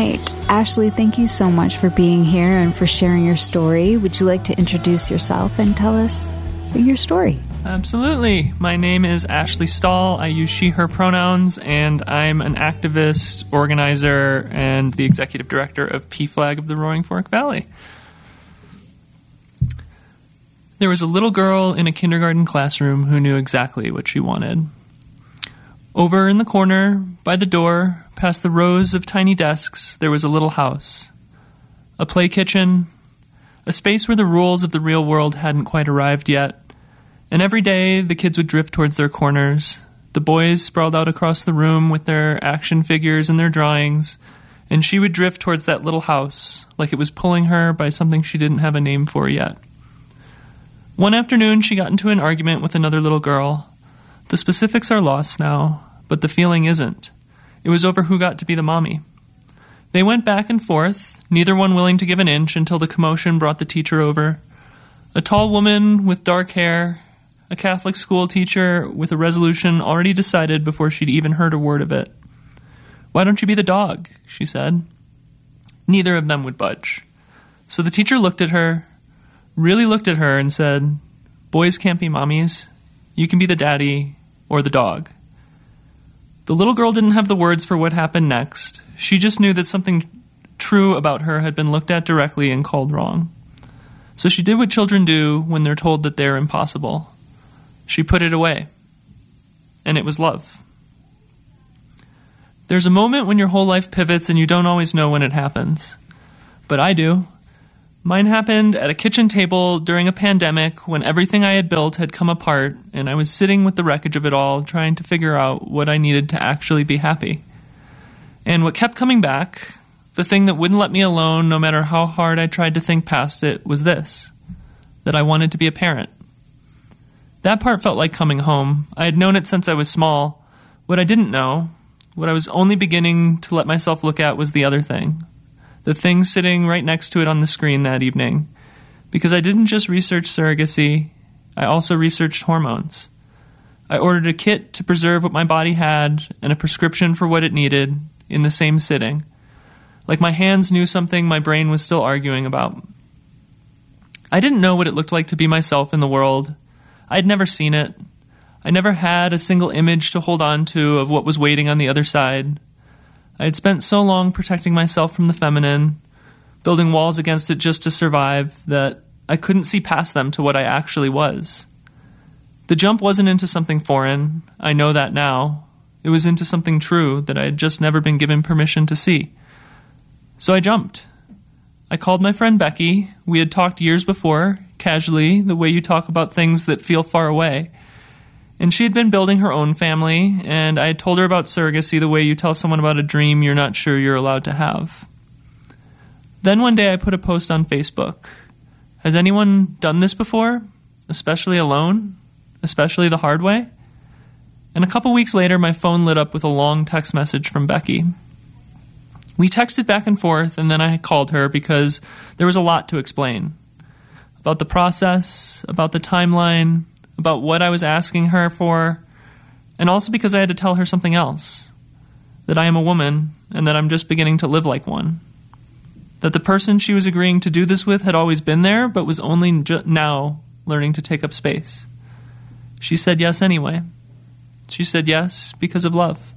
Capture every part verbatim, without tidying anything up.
right. Ashley, thank you so much for being here and for sharing your story. Would you like to introduce yourself and tell us your story? Absolutely. My name is Ashley Stahl. I use she, her pronouns, and I'm an activist, organizer, and the executive director of P FLAG of the Roaring Fork Valley. There was a little girl in a kindergarten classroom who knew exactly what she wanted. Over in the corner, by the door, past the rows of tiny desks, there was a little house. A play kitchen, a space where the rules of the real world hadn't quite arrived yet. And every day, the kids would drift towards their corners. The boys sprawled out across the room with their action figures and their drawings, and she would drift towards that little house, like it was pulling her by something she didn't have a name for yet. One afternoon, she got into an argument with another little girl. The specifics are lost now, but the feeling isn't. It was over who got to be the mommy. They went back and forth, neither one willing to give an inch until the commotion brought the teacher over. A tall woman with dark hair, a Catholic school teacher with a resolution already decided before she'd even heard a word of it. "Why don't you be the dog?" she said. Neither of them would budge. So the teacher looked at her, really looked at her and said, "Boys can't be mommies. You can be the daddy or the dog." The little girl didn't have the words for what happened next. She just knew that something true about her had been looked at directly and called wrong. So she did what children do when they're told that they're impossible. She put it away. And it was love. There's a moment when your whole life pivots and you don't always know when it happens. But I do. Mine happened at a kitchen table during a pandemic when everything I had built had come apart and I was sitting with the wreckage of it all trying to figure out what I needed to actually be happy. And what kept coming back, the thing that wouldn't let me alone no matter how hard I tried to think past it, was this: that I wanted to be a parent. That part felt like coming home. I had known it since I was small. What I didn't know, what I was only beginning to let myself look at, was the other thing. The thing sitting right next to it on the screen that evening. Because I didn't just research surrogacy, I also researched hormones. I ordered a kit to preserve what my body had and a prescription for what it needed in the same sitting. Like my hands knew something my brain was still arguing about. I didn't know what it looked like to be myself in the world. I'd never seen it. I never had a single image to hold on to of what was waiting on the other side. I had spent so long protecting myself from the feminine, building walls against it just to survive, that I couldn't see past them to what I actually was. The jump wasn't into something foreign. I know that now. It was into something true that I had just never been given permission to see. So I jumped. I called my friend Becky. We had talked years before, casually, the way you talk about things that feel far away. And she had been building her own family, and I had told her about surrogacy the way you tell someone about a dream you're not sure you're allowed to have. Then one day I put a post on Facebook. Has anyone done this before? Especially alone? Especially the hard way? And a couple weeks later, my phone lit up with a long text message from Becky. We texted back and forth, and then I called her because there was a lot to explain. About the process, about the timeline, about what I was asking her for, and also because I had to tell her something else. That I am a woman, and that I'm just beginning to live like one. That the person she was agreeing to do this with had always been there, but was only ju- now learning to take up space. She said yes anyway. She said yes because of love.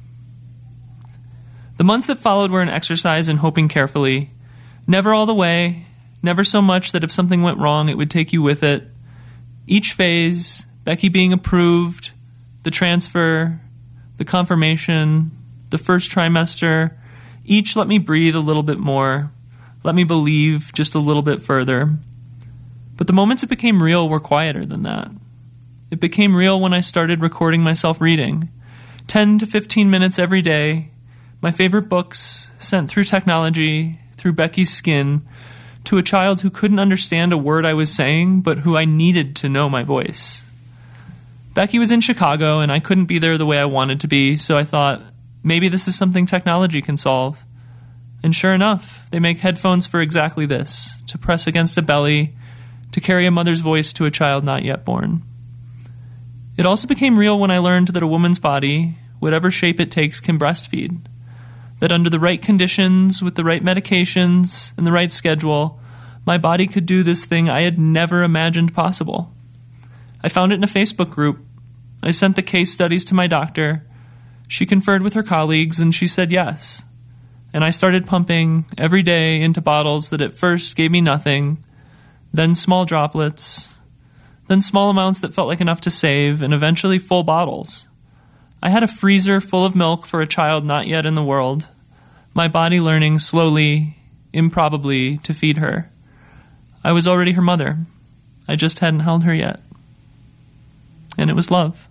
The months that followed were an exercise in hoping carefully. Never all the way, never so much that if something went wrong, it would take you with it. Each phase, Becky being approved, the transfer, the confirmation, the first trimester, each let me breathe a little bit more, let me believe just a little bit further. But the moments it became real were quieter than that. It became real when I started recording myself reading. ten to fifteen minutes every day, my favorite books, sent through technology, through Becky's skin, to a child who couldn't understand a word I was saying, but who I needed to know my voice. Becky was in Chicago, and I couldn't be there the way I wanted to be, so I thought, maybe this is something technology can solve. And sure enough, they make headphones for exactly this, to press against a belly, to carry a mother's voice to a child not yet born. It also became real when I learned that a woman's body, whatever shape it takes, can breastfeed. that under the right conditions, with the right medications and the right schedule, my body could do this thing I had never imagined possible. I found it in a Facebook group. I sent the case studies to my doctor. She conferred with her colleagues, and she said yes. And I started pumping every day into bottles that at first gave me nothing, then small droplets, then small amounts that felt like enough to save, and eventually full bottles. I had a freezer full of milk for a child not yet in the world, my body learning slowly, improbably, to feed her. I was already her mother. I just hadn't held her yet. And it was love.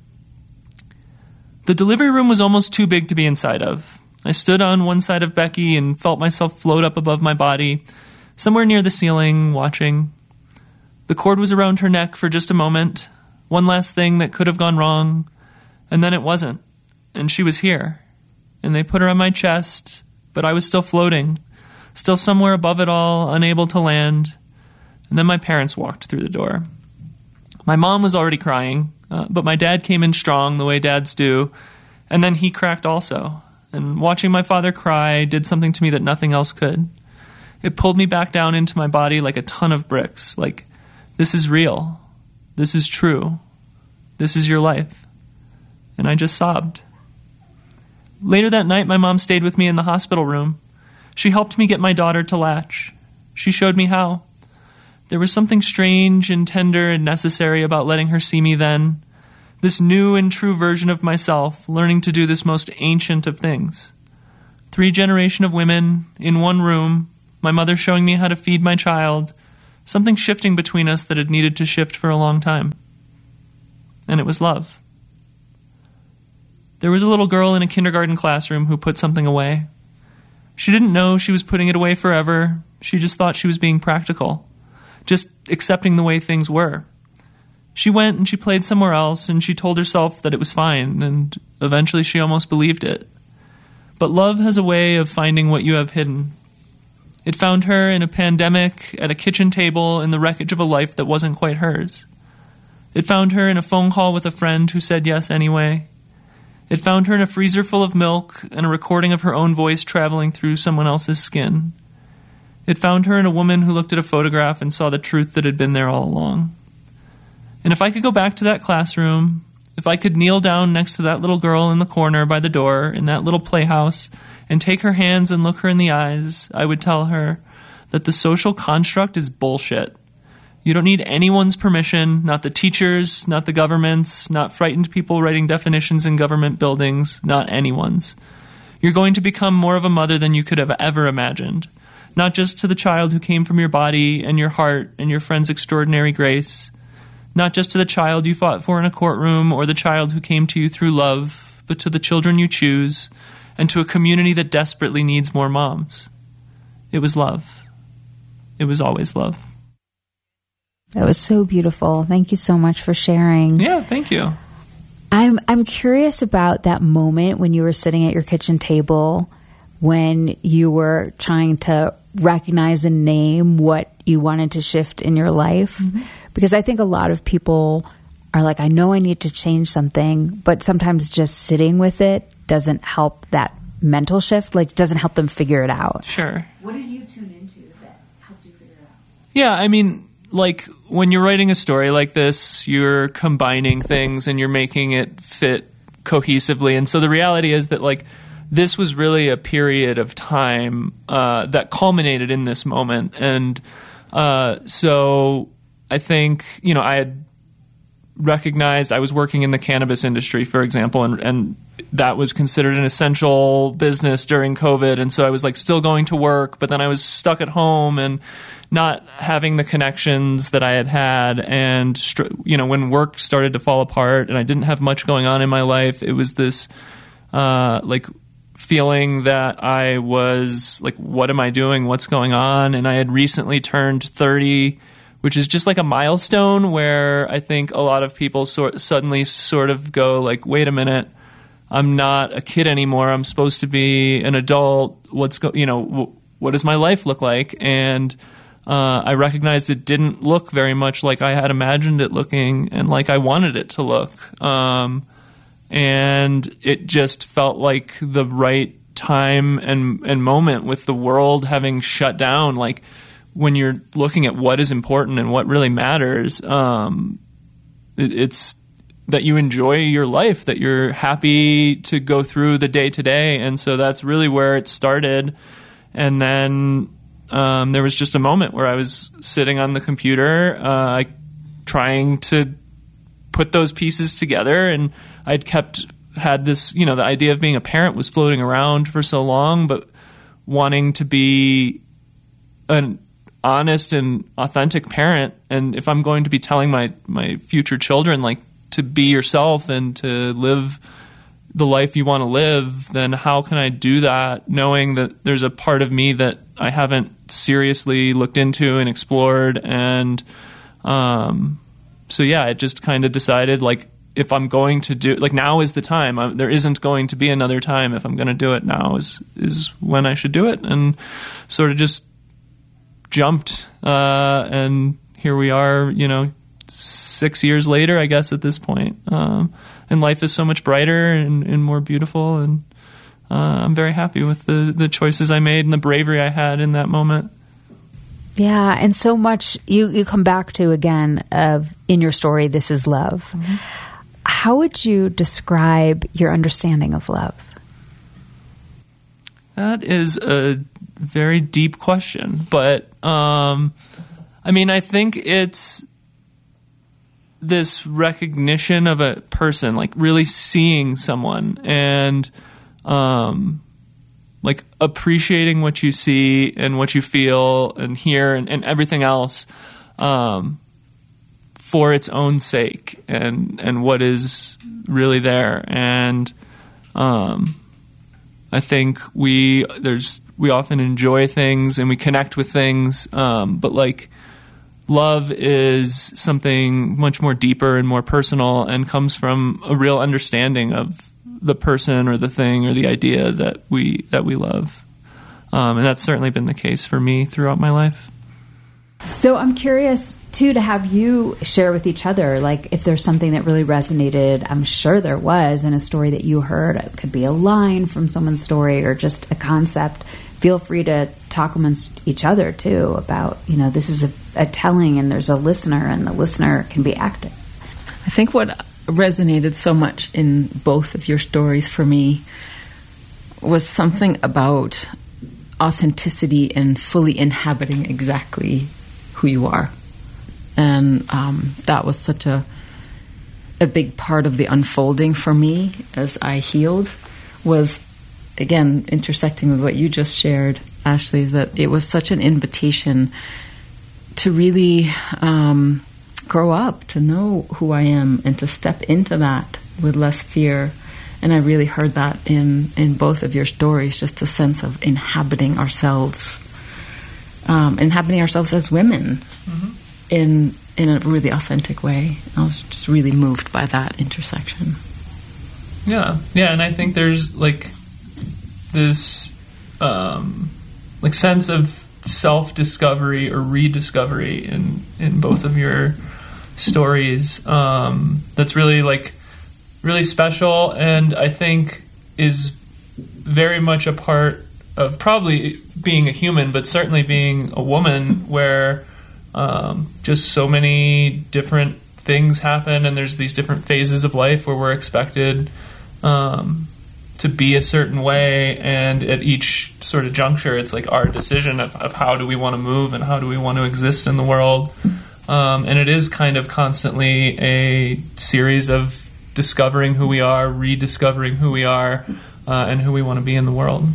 The delivery room was almost too big to be inside of. I stood on one side of Becky and felt myself float up above my body, somewhere near the ceiling, watching. The cord was around her neck for just a moment, one last thing that could have gone wrong, and then it wasn't, and she was here. And they put her on my chest, but I was still floating, still somewhere above it all, unable to land. And then my parents walked through the door. My mom was already crying, uh, but my dad came in strong, the way dads do, and then he cracked also. And watching my father cry did something to me that nothing else could. It pulled me back down into my body like a ton of bricks, like, this is real, this is true, this is your life. And I just sobbed. Later that night, my mom stayed with me in the hospital room. She helped me get my daughter to latch. She showed me how. There was something strange and tender and necessary about letting her see me then, this new and true version of myself, learning to do this most ancient of things. Three generations of women in one room, my mother showing me how to feed my child, something shifting between us that had needed to shift for a long time. And it was love. There was a little girl in a kindergarten classroom who put something away. She didn't know she was putting it away forever. She just thought she was being practical, just accepting the way things were. She went and she played somewhere else, and she told herself that it was fine, and eventually she almost believed it. But love has a way of finding what you have hidden. It found her in a pandemic, at a kitchen table, in the wreckage of a life that wasn't quite hers. It found her in a phone call with a friend who said yes anyway. It found her in a freezer full of milk and a recording of her own voice traveling through someone else's skin. It found her in a woman who looked at a photograph and saw the truth that had been there all along. And if I could go back to that classroom, if I could kneel down next to that little girl in the corner by the door in that little playhouse and take her hands and look her in the eyes, I would tell her that the social construct is bullshit. You don't need anyone's permission, not the teachers, not the government's, not frightened people writing definitions in government buildings, not anyone's. You're going to become more of a mother than you could have ever imagined. Not just to the child who came from your body and your heart and your friend's extraordinary grace. Not just to the child you fought for in a courtroom or the child who came to you through love, but to the children you choose and to a community that desperately needs more moms. It was love. It was always love. That was so beautiful. Thank you so much for sharing. Yeah, thank you. I'm I'm curious about that moment when you were sitting at your kitchen table, when you were trying to recognize and name what you wanted to shift in your life. Mm-hmm. Because I think a lot of people are like, I know I need to change something, but sometimes just sitting with it doesn't help that mental shift, like doesn't help them figure it out. Sure. What did you tune into that helped you figure it out? Yeah, I mean, like when you're writing a story like this, you're combining things and you're making it fit cohesively. And so the reality is that like this was really a period of time uh, that culminated in this moment. And uh, so I think, you know, I had recognized I was working in the cannabis industry, for example, and, and that was considered an essential business during COVID. And so I was like still going to work, but then I was stuck at home and not having the connections that I had had. And, you know, when work started to fall apart and I didn't have much going on in my life, it was this uh, like feeling that I was like, what am I doing? What's going on? And I had recently turned thirty, which is just like a milestone where I think a lot of people sort suddenly sort of go like, wait a minute, I'm not a kid anymore. I'm supposed to be an adult. What's go, you know, w- what does my life look like? And uh, I recognized it didn't look very much like I had imagined it looking and like I wanted it to look. Um, and it just felt like the right time and and moment with the world having shut down, like when you're looking at what is important and what really matters, um, it, it's that you enjoy your life, that you're happy to go through the day to day. And so that's really where it started. And then um, there was just a moment where I was sitting on the computer uh, trying to put those pieces together, and I'd kept had this, you know, the idea of being a parent was floating around for so long, but wanting to be an honest and authentic parent. And if I'm going to be telling my, my future children, like, to be yourself and to live the life you want to live, then how can I do that knowing that there's a part of me that I haven't seriously looked into and explored? And um, so, yeah, I just kind of decided, like, if I'm going to do, like, now is the time. I, there isn't going to be another time. If I'm going to do it, now is is when I should do it. And sort of just jumped, uh, and here we are, you know, six years later, I guess, at this point. Um, and life is so much brighter and, and more beautiful. And uh, I'm very happy with the, the choices I made and the bravery I had in that moment. Yeah. And so much you, you come back to, again, of in your story, this is love. Mm-hmm. How would you describe your understanding of love? That is a very deep question. But, um, I mean, I think it's this recognition of a person, like really seeing someone and um, like appreciating what you see and what you feel and hear and, and everything else um, for its own sake and, and what is really there. And um, I think we there's we often enjoy things and we connect with things, um, but like love is something much more deeper and more personal and comes from a real understanding of the person or the thing or the idea that we that we love. Um, and that's certainly been the case for me throughout my life. So I'm curious, too, to have you share with each other, like, if there's something that really resonated. I'm sure there was in a story that you heard. It could be a line from someone's story or just a concept. Feel free to talk amongst each other, too, about, you know, this is a, a telling and there's a listener and the listener can be active. I think what resonated so much in both of your stories for me was something about authenticity and fully inhabiting exactly who you are. And um, that was such a a big part of the unfolding for me as I healed, was, again, intersecting with what you just shared, Ashley, is that it was such an invitation to really um, grow up, to know who I am, and to step into that with less fear. And I really heard that in, in both of your stories, just a sense of inhabiting ourselves, um, inhabiting ourselves as women mm-hmm. in in a really authentic way. I was just really moved by that intersection. Yeah, yeah, and I think there's like this um, like sense of self-discovery or rediscovery in in both of your stories um, that's really like really special, and I think is very much a part of probably being a human, but certainly being a woman, where um, just so many different things happen, and there's these different phases of life where we're expected um, to be a certain way, and at each sort of juncture, it's like our decision of, of how do we want to move and how do we want to exist in the world. Um, and it is kind of constantly a series of discovering who we are, rediscovering who we are, uh, and who we want to be in the world.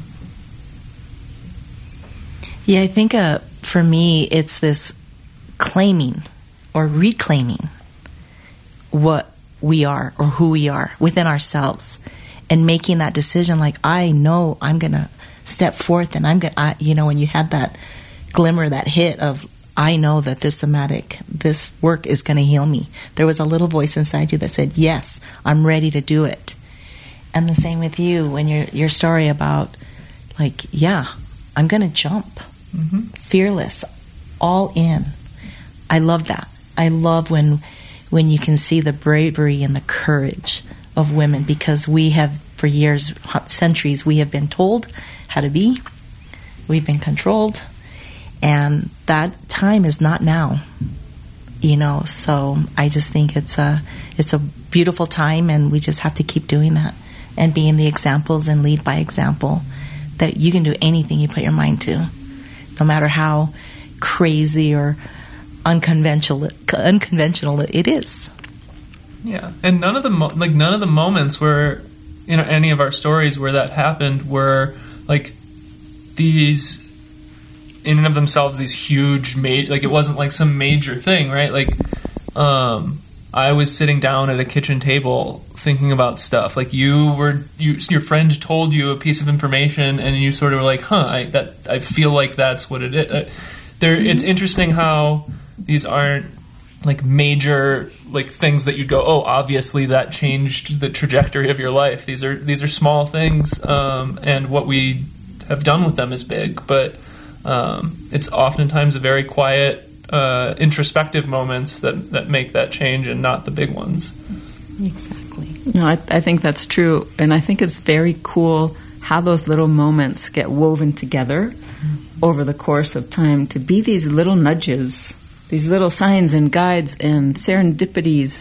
Yeah, I think uh, for me, it's this claiming or reclaiming what we are or who we are within ourselves, and making that decision. Like, I know I'm going to step forth, and I'm going to, you know, when you had that glimmer, that hit of, I know that this somatic, this work is going to heal me. There was a little voice inside you that said, yes, I'm ready to do it. And the same with you, when your your story about, like, yeah, I'm going to jump. Mm-hmm. Fearless, all in. I love that. I love when when you can see the bravery and the courage of women, because we have for years, centuries, we have been told how to be. We've been controlled. And that time is not now, you know. So I just think it's a it's a beautiful time, and we just have to keep doing that and being the examples and lead by example that you can do anything you put your mind to, no matter how crazy or unconventional unconventional it is. Yeah, and none of the mo- like none of the moments where in any of our stories where that happened were like these. In and of themselves, these huge, ma- like it wasn't like some major thing, right? Like, um, I was sitting down at a kitchen table thinking about stuff. Like you were, you, your friend told you a piece of information, and you sort of were like, "Huh, I, that I feel like that's what it is." Uh, there, mm-hmm. It's interesting how these aren't like major like things that you'd go, "Oh, obviously that changed the trajectory of your life." These are these are small things, um, and what we have done with them is big, but. Um, it's oftentimes a very quiet, uh, introspective moments that, that make that change, and not the big ones. Exactly. No, I, I think that's true, and I think it's very cool how those little moments get woven together mm-hmm. over the course of time to be these little nudges, these little signs and guides and serendipities,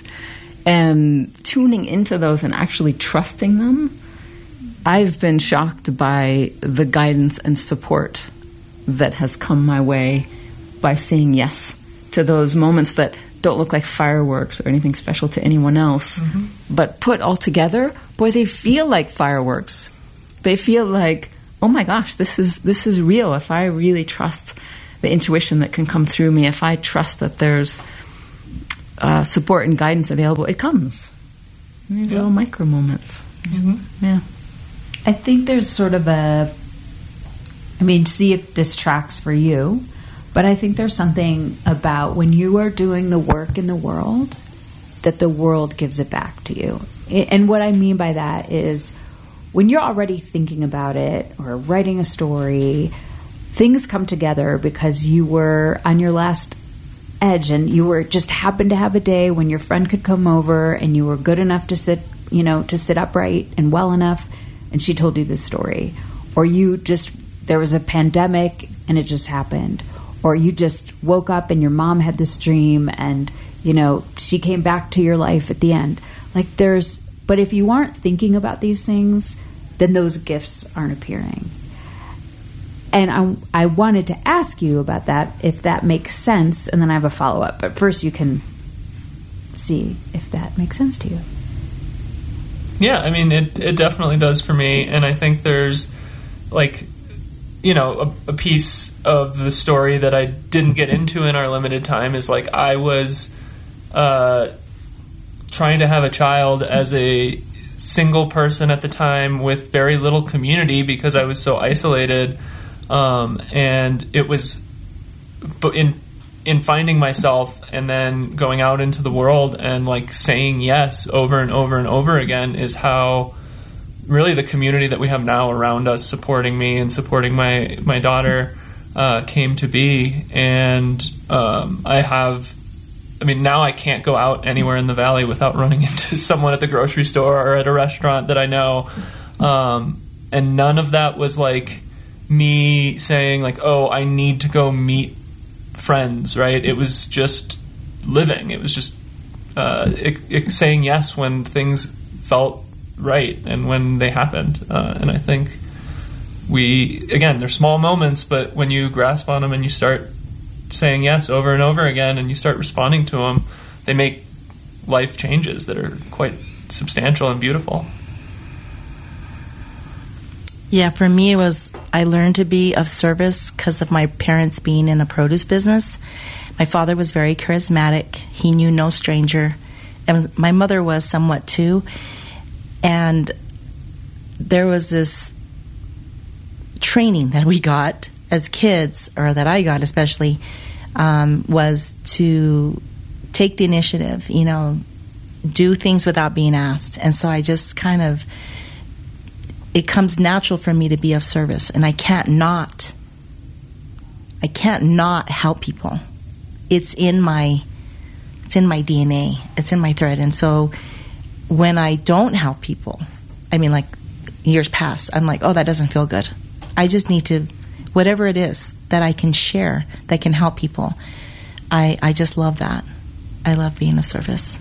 and tuning into those and actually trusting them. I've been shocked by the guidance and support that has come my way by saying yes to those moments that don't look like fireworks or anything special to anyone else, mm-hmm. but put all together, boy, they feel like fireworks. They feel like, oh my gosh, this is this is real. If I really trust the intuition that can come through me, if I trust that there's uh, support and guidance available, it comes. These yeah. little micro moments. Mm-hmm. Yeah. I think there's sort of a I mean, see if this tracks for you, but I think there's something about when you are doing the work in the world that the world gives it back to you. And what I mean by that is when you're already thinking about it or writing a story, things come together because you were on your last edge and you were just happened to have a day when your friend could come over and you were good enough to sit, you know, to sit upright and well enough, and she told you this story. Or you just... there was a pandemic and it just happened. Or you just woke up and your mom had this dream and, you know, she came back to your life at the end. Like there's, but if you aren't thinking about these things, then those gifts aren't appearing. And I, I wanted to ask you about that, if that makes sense, and then I have a follow-up. But first you can see if that makes sense to you. Yeah, I mean, it, it definitely does for me. And I think there's, like... you know, a, a piece of the story that I didn't get into in our limited time is like I was uh, trying to have a child as a single person at the time with very little community because I was so isolated, um, and it was in in finding myself and then going out into the world and like saying yes over and over and over again is how. Really, the community that we have now around us supporting me and supporting my my daughter uh, came to be. And um, I have, I mean, now I can't go out anywhere in the valley without running into someone at the grocery store or at a restaurant that I know. Um, and none of that was like me saying like, oh, I need to go meet friends, right? It was just living. It was just uh, it, it saying yes when things felt right and when they happened, uh, and I think we again they're small moments, but when you grasp on them and you start saying yes over and over again and you start responding to them, they make life changes that are quite substantial and beautiful. Yeah, for me it was I learned to be of service because of my parents being in a produce business. My father was very charismatic. He knew no stranger, and my mother was somewhat too. And there was this training that we got as kids, or that I got especially, um, was to take the initiative, you know, do things without being asked. And so I just kind of, it comes natural for me to be of service. And I can't not, I can't not help people. It's in my, it's in my D N A. It's in my thread. And so when I don't help people, I mean, like years past. I'm like, oh, that doesn't feel good. I just need to, whatever it is that I can share that can help people. I, I just love that. I love being of service.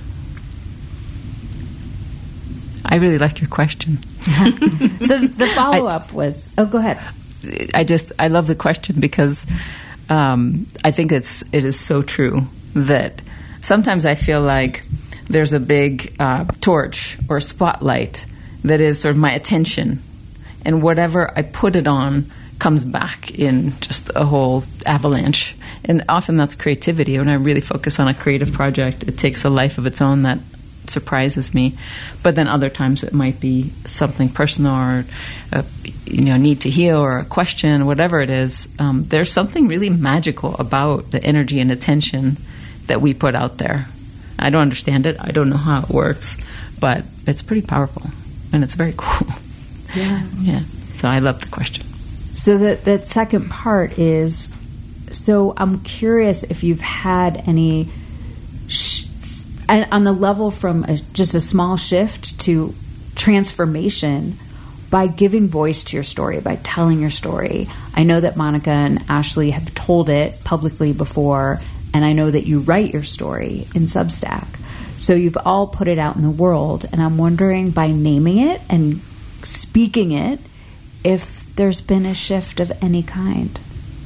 I really like your question. So the follow-up was, oh, go ahead. I just, I love the question because um, I think it's, it is so true that sometimes I feel like there's a big uh, torch or spotlight that is sort of my attention, and whatever I put it on comes back in just a whole avalanche. And often that's creativity. When I really focus on a creative project, it takes a life of its own that surprises me. But then other times it might be something personal or a, you know, need to heal or a question, whatever it is. Um, there's something really magical about the energy and attention that we put out there. I don't understand it. I don't know how it works, but it's pretty powerful and it's very cool. Yeah. Yeah. So I love the question. So the, the second part is, so I'm curious if you've had any, sh- and on the level from a, just a small shift to transformation by giving voice to your story, by telling your story. I know that Monica and Ashley have told it publicly before, and I know that you write your story in Substack. So you've all put it out in the world, and I'm wondering, by naming it and speaking it, if there's been a shift of any kind.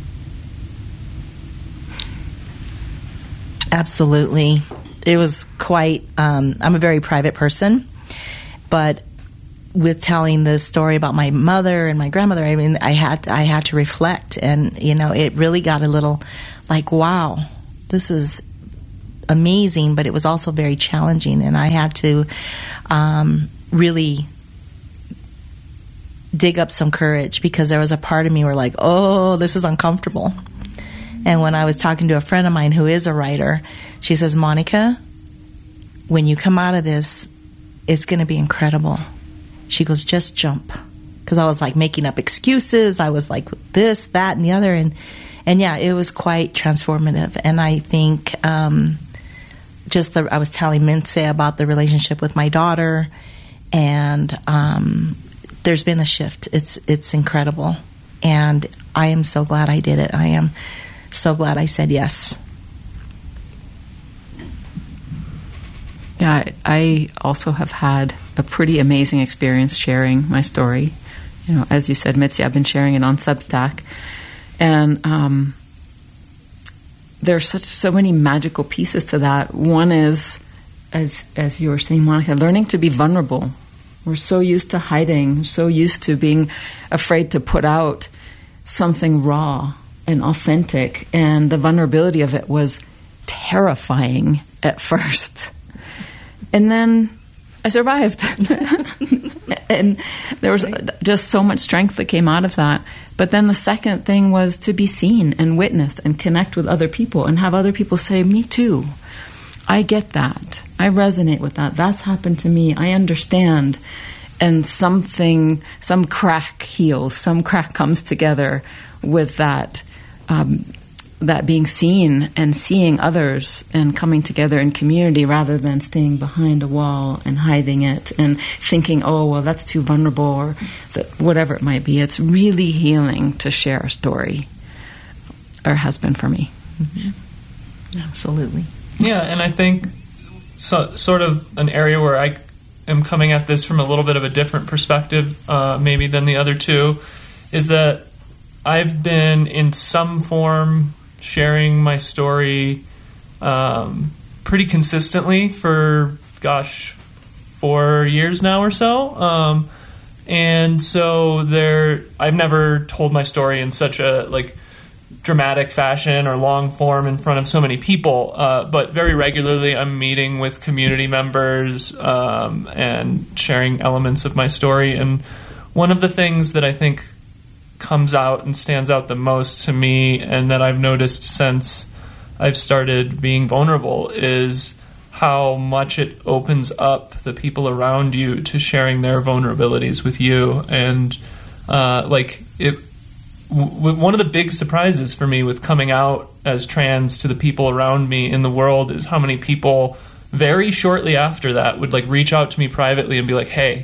Absolutely. It was quite, um, I'm a very private person, but with telling the story about my mother and my grandmother, I mean, I had, I had to reflect, and, you know, it really got a little like, wow, this is amazing, but it was also very challenging, and I had to um, really dig up some courage, because there was a part of me where like, oh, this is uncomfortable. And when I was talking to a friend of mine who is a writer, she says, Monica, when you come out of this, it's going to be incredible. She goes, just jump. Because I was like making up excuses. I was like this, that, and the other. And, and yeah, it was quite transformative. And I think um, just the, I was telling Mince about the relationship with my daughter, and um, there's been a shift. It's it's incredible. And I am so glad I did it. I am so glad I said yes. Yeah, I, I also have had a pretty amazing experience sharing my story. You know, as you said, Mitzi, I've been sharing it on Substack, and um, there's such so many magical pieces to that. One is, as as you were saying, Monica, learning to be vulnerable. We're so used to hiding, so used to being afraid to put out something raw and authentic, and the vulnerability of it was terrifying at first. And then I survived. And there was just so much strength that came out of that. But then the second thing was to be seen and witnessed and connect with other people and have other people say, me too. I get that. I resonate with that. That's happened to me. I understand. And something, some crack heals, some crack comes together with that, um, that being seen and seeing others and coming together in community rather than staying behind a wall and hiding it and thinking, oh, well, that's too vulnerable, or that whatever it might be. It's really healing to share a story, or has been for me. Mm-hmm. Absolutely. Yeah, and I think so, sort of an area where I am coming at this from a little bit of a different perspective, uh, maybe than the other two, is that I've been in some form sharing my story um, pretty consistently for, gosh, four years now or so. Um, and so there, I've never told my story in such a like dramatic fashion or long form in front of so many people. Uh, but very regularly, I'm meeting with community members um, and sharing elements of my story. And one of the things that I think comes out and stands out the most to me, and that I've noticed since I've started being vulnerable, is how much it opens up the people around you to sharing their vulnerabilities with you. And uh, like it, w- one of the big surprises for me with coming out as trans to the people around me in the world is how many people very shortly after that would like reach out to me privately and be like, hey,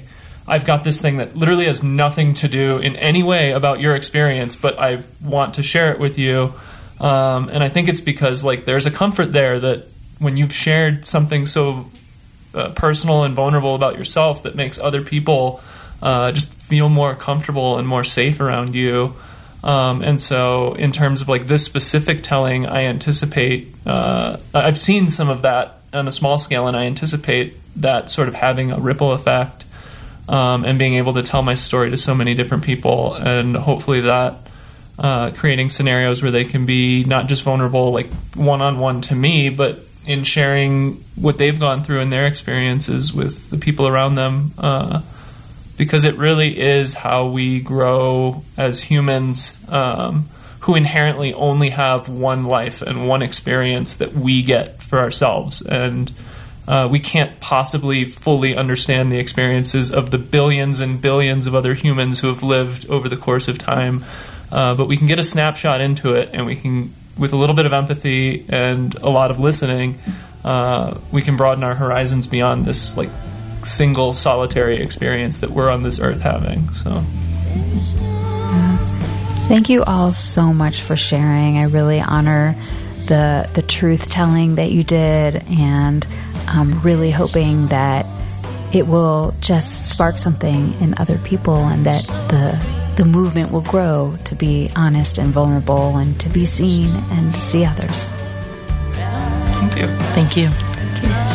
I've got this thing that literally has nothing to do in any way about your experience, but I want to share it with you. Um, and I think it's because like there's a comfort there that when you've shared something so uh, personal and vulnerable about yourself that makes other people uh, just feel more comfortable and more safe around you. Um, and so in terms of like this specific telling, I anticipate, uh, I've seen some of that on a small scale, and I anticipate that sort of having a ripple effect, um, and being able to tell my story to so many different people, and hopefully that uh, creating scenarios where they can be not just vulnerable like one-on-one to me, but in sharing what they've gone through in their experiences with the people around them, uh, because it really is how we grow as humans, um, who inherently only have one life and one experience that we get for ourselves. And uh, we can't possibly fully understand the experiences of the billions and billions of other humans who have lived over the course of time. Uh, but we can get a snapshot into it, and we can, with a little bit of empathy and a lot of listening, uh, we can broaden our horizons beyond this like single solitary experience that we're on this earth having. So thank you all so much for sharing. I really honor the the truth telling that you did, and I'm really hoping that it will just spark something in other people, and that the the movement will grow to be honest and vulnerable and to be seen and to see others. Thank you. Thank you.